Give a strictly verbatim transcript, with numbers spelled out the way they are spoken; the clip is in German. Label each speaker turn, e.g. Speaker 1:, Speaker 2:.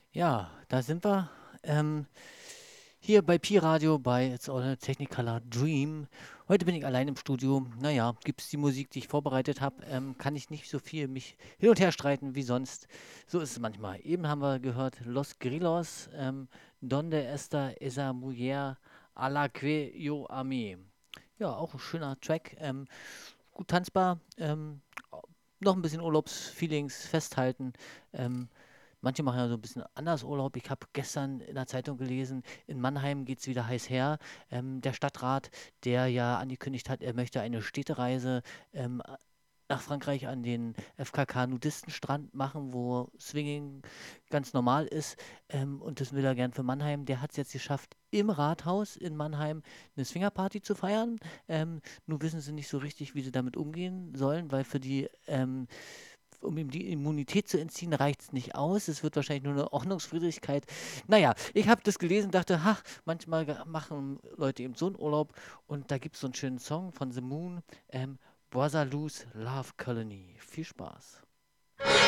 Speaker 1: Ja, da sind wir. Ähm, hier bei Pi Radio bei It's All a Technicolor Dream. Heute bin ich allein im Studio. Naja, gibt es die Musik, die ich vorbereitet habe, ähm, kann ich nicht so viel mich hin und her streiten wie sonst. So ist es manchmal. Eben haben wir gehört Los Grillos, ähm, Donde está esa mujer a la que yo amé. Ja, auch ein schöner Track. Ähm, gut tanzbar. Ähm, noch ein bisschen Urlaubsfeelings festhalten. Ähm, Manche machen ja so ein bisschen anders Urlaub. Ich habe gestern in der Zeitung gelesen, in Mannheim geht es wieder heiß her. Ähm, der Stadtrat, der ja angekündigt hat, er möchte eine Städtereise ähm, nach Frankreich an den F K K-Nudistenstrand machen, wo Swinging ganz normal ist. Ähm, und das will er gern für Mannheim. Der hat es jetzt geschafft, im Rathaus in Mannheim eine Swingerparty zu feiern. Ähm, nur wissen sie nicht so richtig, wie sie damit umgehen sollen, weil für die ähm, um ihm die Immunität zu entziehen, reicht es nicht aus. Es wird wahrscheinlich nur eine Ordnungswidrigkeit. Naja, ich habe das gelesen, dachte, ha, manchmal ge- machen Leute eben so einen Urlaub und da gibt es so einen schönen Song von The Moon, ähm, Boisalous Love Colony. Viel Spaß.